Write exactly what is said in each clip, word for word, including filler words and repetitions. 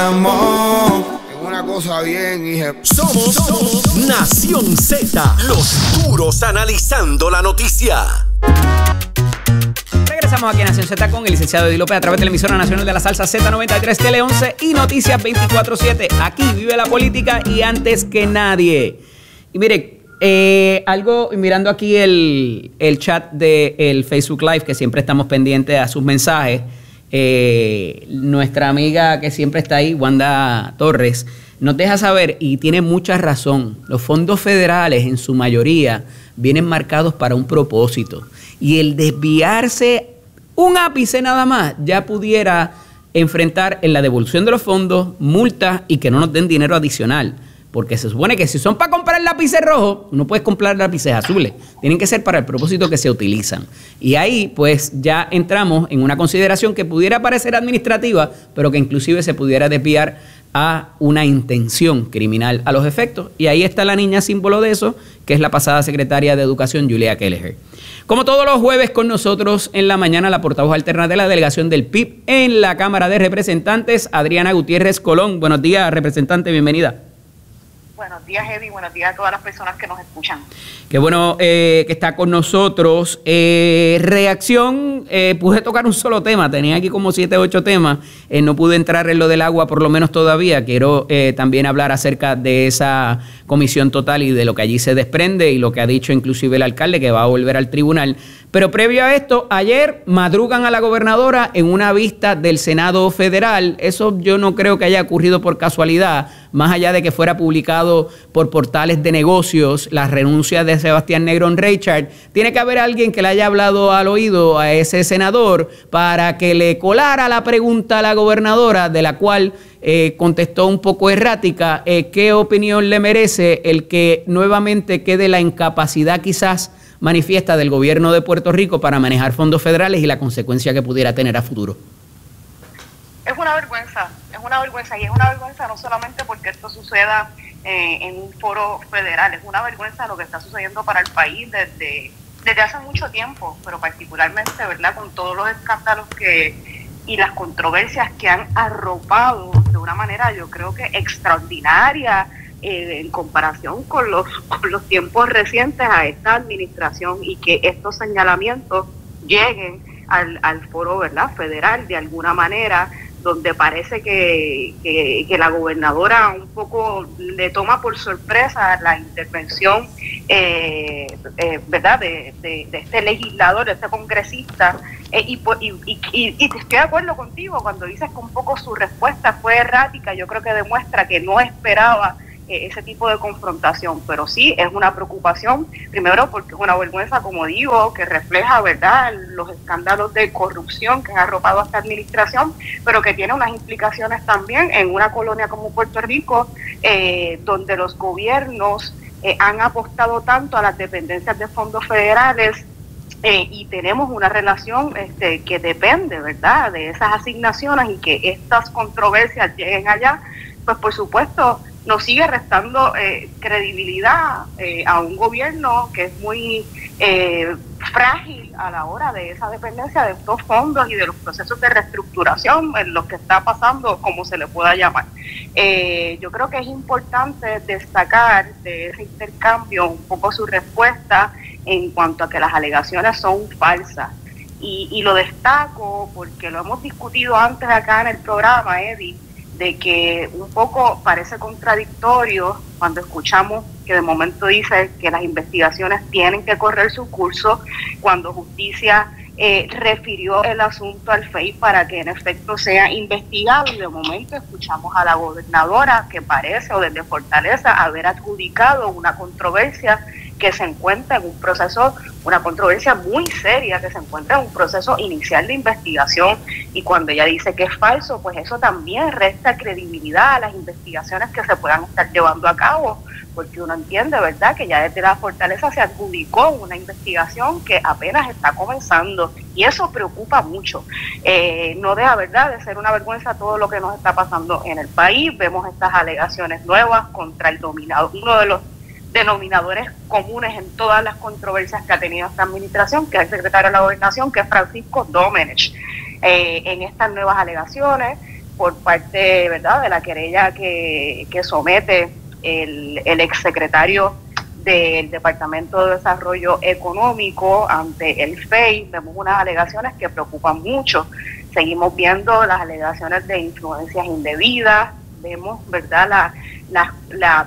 tenemos una cosa bien, hija. Somos, somos Nación Z, los duros analizando la noticia. Regresamos aquí a Nación Z con el licenciado Eddie López a través de la emisora nacional de la salsa Z noventa y tres Tele once y Noticias veinticuatro siete. Aquí vive la política y antes que nadie. Y mire, eh, algo, mirando aquí el, el chat del Facebook Live, que siempre estamos pendientes a sus mensajes, eh, nuestra amiga que siempre está ahí, Wanda Torres, nos deja saber, y tiene mucha razón, los fondos federales en su mayoría vienen marcados para un propósito. Y el desviarse un ápice nada más ya pudiera enfrentar en la devolución de los fondos, multas y que no nos den dinero adicional. Porque se supone que si son para comprar lápices rojos, no puedes comprar lápices azules. Tienen que ser para el propósito que se utilizan. Y ahí pues ya entramos en una consideración que pudiera parecer administrativa, pero que inclusive se pudiera desviar a una intención criminal a los efectos. Y ahí está la niña símbolo de eso, que es la pasada secretaria de Educación, Julia Kelleher. Como todos los jueves con nosotros en la mañana, la portavoz alterna de la delegación del P I B en la Cámara de Representantes, Adriana Gutiérrez Colón. Buenos días, representante, bienvenida. Buenos días, Eddie. Buenos días a todas las personas que nos escuchan. Qué bueno eh, que está con nosotros. Eh, reacción, eh, pude tocar un solo tema, tenía aquí como siete, ocho temas. Eh, no pude entrar en lo del agua, por lo menos todavía. Quiero eh, también hablar acerca de esa comisión total y de lo que allí se desprende y lo que ha dicho inclusive el alcalde, que va a volver al tribunal. Pero previo a esto, ayer madrugan a la gobernadora en una vista del Senado Federal. Eso yo no creo que haya ocurrido por casualidad, más allá de que fuera publicado por portales de negocios la renuncia de Sebastián Negrón Reichard. Tiene que haber alguien que le haya hablado al oído a ese senador para que le colara la pregunta a la gobernadora, de la cual eh, contestó un poco errática. Eh, ¿Qué opinión le merece el que nuevamente quede la incapacidad quizás manifiesta del gobierno de Puerto Rico para manejar fondos federales y la consecuencia que pudiera tener a futuro? Es una vergüenza, es una vergüenza y es una vergüenza no solamente porque esto suceda eh, en un foro federal, es una vergüenza lo que está sucediendo para el país desde, desde hace mucho tiempo, pero particularmente, ¿verdad?, con todos los escándalos que y las controversias que han arropado de una manera, yo creo que extraordinaria, Eh, en comparación con los, con los tiempos recientes a esta administración, y que estos señalamientos lleguen al, al foro, ¿verdad?, federal de alguna manera, donde parece que, que, que la gobernadora un poco le toma por sorpresa la intervención eh, eh, ¿verdad?, de, de, de este legislador, de este congresista, eh, y, y, y, y estoy de acuerdo contigo cuando dices que un poco su respuesta fue errática. Yo creo que demuestra que no esperaba ese tipo de confrontación, pero sí es una preocupación, primero porque es una vergüenza, como digo, que refleja, ¿verdad?, los escándalos de corrupción que han arropado a esta administración, pero que tiene unas implicaciones también en una colonia como Puerto Rico, eh, donde los gobiernos eh, han apostado tanto a las dependencias de fondos federales, eh, y tenemos una relación este, que depende, ¿verdad?, de esas asignaciones, y que estas controversias lleguen allá, pues por supuesto nos sigue restando eh, credibilidad eh, a un gobierno que es muy eh, frágil a la hora de esa dependencia de estos fondos y de los procesos de reestructuración en los que está pasando, como se le pueda llamar. Eh, yo creo que es importante destacar de ese intercambio un poco su respuesta en cuanto a que las alegaciones son falsas. Y, y lo destaco porque lo hemos discutido antes acá en el programa, Eddie, de que un poco parece contradictorio cuando escuchamos que de momento dice que las investigaciones tienen que correr su curso, cuando Justicia eh, refirió el asunto al F E I para que en efecto sea investigado, y de momento escuchamos a la gobernadora que parece, o desde Fortaleza, haber adjudicado una controversia que se encuentra en un proceso, una controversia muy seria, que se encuentra en un proceso inicial de investigación, y cuando ella dice que es falso, pues eso también resta credibilidad a las investigaciones que se puedan estar llevando a cabo, porque uno entiende, ¿verdad?, que ya desde la Fortaleza se adjudicó una investigación que apenas está comenzando, y eso preocupa mucho. Eh, no deja, ¿verdad?, de ser una vergüenza todo lo que nos está pasando en el país. Vemos estas alegaciones nuevas contra el dominado, uno de los denominadores comunes en todas las controversias que ha tenido esta administración, que es el secretario de la Gobernación, que es Francisco Domenech. Eh, en estas nuevas alegaciones, por parte, ¿verdad?, de la querella que, que somete el, el exsecretario del Departamento de Desarrollo Económico ante el F E I. Vemos unas alegaciones que preocupan mucho. Seguimos viendo las alegaciones de influencias indebidas, vemos, ¿verdad?, la, la, la,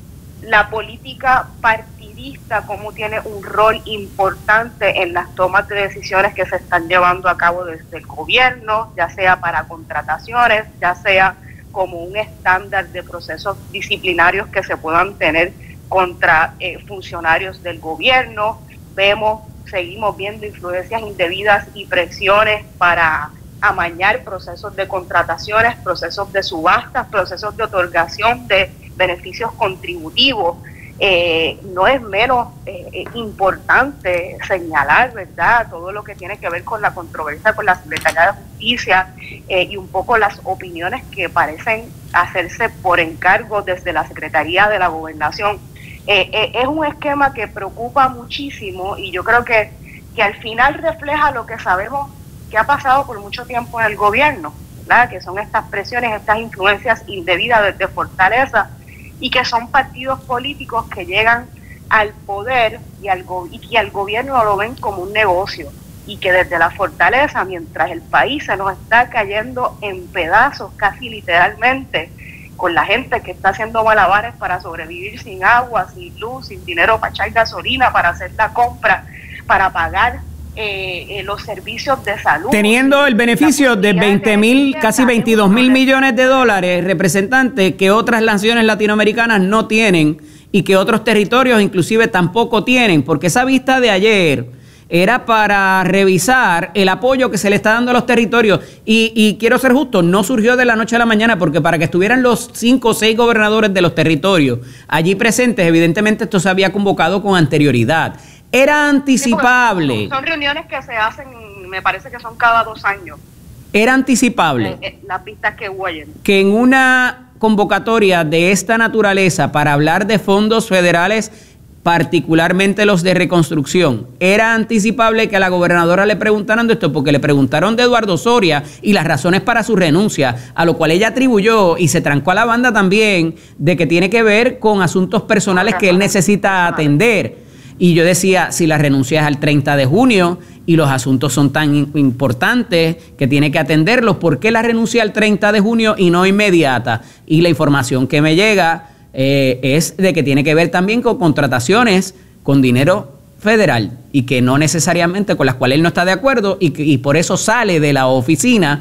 la política partidista, cómo tiene un rol importante en las tomas de decisiones que se están llevando a cabo desde el gobierno, ya sea para contrataciones, ya sea como un estándar de procesos disciplinarios que se puedan tener contra eh, funcionarios del gobierno. Vemos, seguimos viendo influencias indebidas y presiones para amañar procesos de contrataciones, procesos de subastas, procesos de otorgación de beneficios contributivos. Eh, no es menos eh, importante señalar, ¿verdad?, todo lo que tiene que ver con la controversia con la Secretaría de Justicia eh, y un poco las opiniones que parecen hacerse por encargo desde la Secretaría de la Gobernación. Eh, eh, es un esquema que preocupa muchísimo y yo creo que, que al final refleja lo que sabemos que ha pasado por mucho tiempo en el gobierno, ¿verdad?, que son estas presiones, estas influencias indebidas desde Fortaleza, y que son partidos políticos que llegan al poder y al, go y que al gobierno lo ven como un negocio, y que desde la Fortaleza, mientras el país se nos está cayendo en pedazos casi literalmente, con la gente que está haciendo malabares para sobrevivir sin agua, sin luz, sin dinero para echar gasolina, para hacer la compra, para pagar eh, eh, los servicios de salud. Teniendo el beneficio de veinte mil, casi veintidós mil millones de dólares, representante, que otras naciones latinoamericanas no tienen y que otros territorios inclusive tampoco tienen, porque esa vista de ayer era para revisar el apoyo que se le está dando a los territorios. Y, y quiero ser justo, no surgió de la noche a la mañana, porque para que estuvieran los cinco o seis gobernadores de los territorios allí presentes, evidentemente esto se había convocado con anterioridad. Era anticipable. Sí, son reuniones que se hacen, me parece que son cada dos años. Era anticipable. Eh, eh, las vistas que huyen. Que en una convocatoria de esta naturaleza para hablar de fondos federales, particularmente los de reconstrucción, era anticipable que a la gobernadora le preguntaran de esto, porque le preguntaron de Eduardo Soria y las razones para su renuncia, a lo cual ella atribuyó y se trancó a la banda también de que tiene que ver con asuntos personales que él necesita atender. Y yo decía, si la renuncia es al treinta de junio y los asuntos son tan importantes que tiene que atenderlos, ¿por qué la renuncia al treinta de junio y no inmediata? Y la información que me llega eh, es de que tiene que ver también con contrataciones con dinero federal y que no necesariamente con las cuales él no está de acuerdo y, que, y por eso sale de la oficina.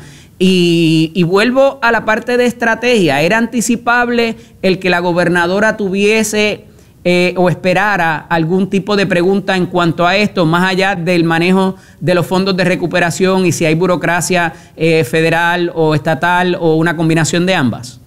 Y, y vuelvo a la parte de estrategia. ¿Era anticipable el que la gobernadora tuviese Eh, o esperara algún tipo de pregunta en cuanto a esto, más allá del manejo de los fondos de recuperación y si hay burocracia eh, federal o estatal o una combinación de ambas?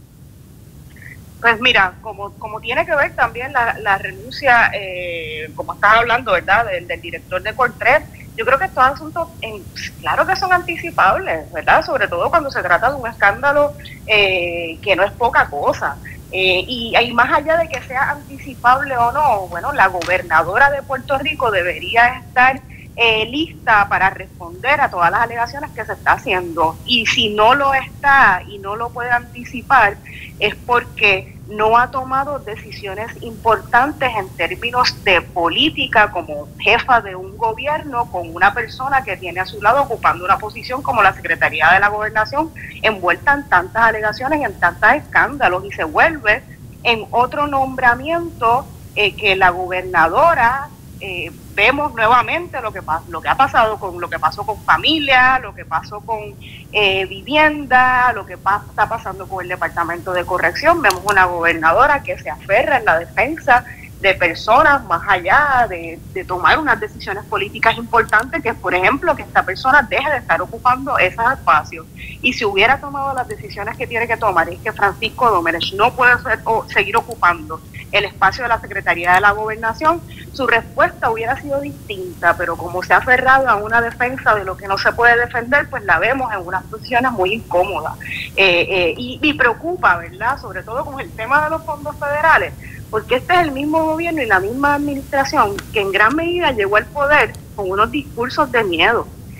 Pues mira, como, como tiene que ver también la, la renuncia, eh, como estás hablando, ¿verdad?, del, del director de Cortés, yo creo que estos asuntos, en, claro que son anticipables, ¿verdad?, sobre todo cuando se trata de un escándalo eh, que no es poca cosa. Eh, y, y más allá de que sea anticipable o no, bueno, la gobernadora de Puerto Rico debería estar eh, lista para responder a todas las alegaciones que se está haciendo. Y si no lo está y no lo puede anticipar, es porque no ha tomado decisiones importantes en términos de política como jefa de un gobierno con una persona que tiene a su lado ocupando una posición como la Secretaría de la Gobernación, envuelta en tantas alegaciones y en tantos escándalos, y se vuelve en otro nombramiento eh, que la gobernadora, eh, vemos nuevamente lo que, lo que ha pasado con lo que pasó con familia, lo que pasó con eh, vivienda, lo que pa está pasando con el Departamento de Corrección. Vemos una gobernadora que se aferra en la defensa de personas más allá de, de tomar unas decisiones políticas importantes, que es, por ejemplo, que esta persona deje de estar ocupando esos espacios. Y si hubiera tomado las decisiones que tiene que tomar, es que Francisco Domenech no puede ser, o seguir ocupando el espacio de la Secretaría de la Gobernación, su respuesta hubiera sido distinta, pero como se ha aferrado a una defensa de lo que no se puede defender, pues la vemos en unas posiciones muy incómodas. Eh, eh, y, y preocupa, ¿verdad?, sobre todo con el tema de los fondos federales, porque este es el mismo gobierno y la misma administración que en gran medida llegó al poder con unos discursos de miedo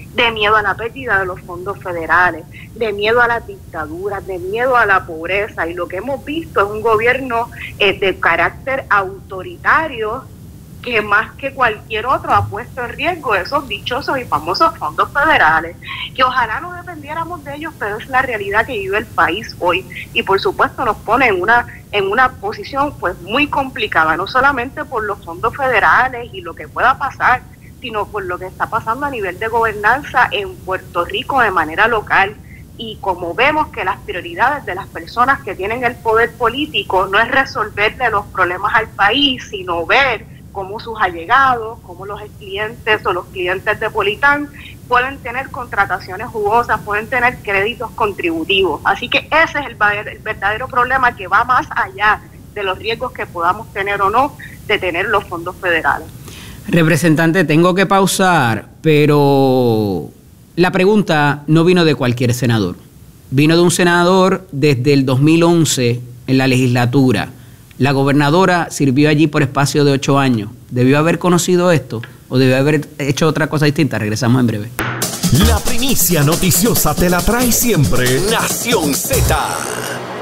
de miedo a la pérdida de los fondos federales, de miedo a las dictaduras, de miedo a la pobreza. Y lo que hemos visto es un gobierno eh, de carácter autoritario que más que cualquier otro ha puesto en riesgo esos dichosos y famosos fondos federales, que ojalá no dependiéramos de ellos, pero es la realidad que vive el país hoy, y por supuesto nos pone en una en una posición pues muy complicada, no solamente por los fondos federales y lo que pueda pasar, sino por lo que está pasando a nivel de gobernanza en Puerto Rico de manera local. Y como vemos que las prioridades de las personas que tienen el poder político no es resolverle los problemas al país, sino ver cómo sus allegados, cómo los clientes o los clientes de Politán pueden tener contrataciones jugosas, pueden tener créditos contributivos. Así que ese es el, el verdadero problema, que va más allá de los riesgos que podamos tener o no de tener los fondos federales. Representante, tengo que pausar, pero la pregunta no vino de cualquier senador. Vino de un senador desde el dos mil once en la legislatura. La gobernadora sirvió allí por espacio de ocho años. ¿Debió haber conocido esto o debió haber hecho otra cosa distinta? Regresamos en breve. La primicia noticiosa te la trae siempre Nación Z.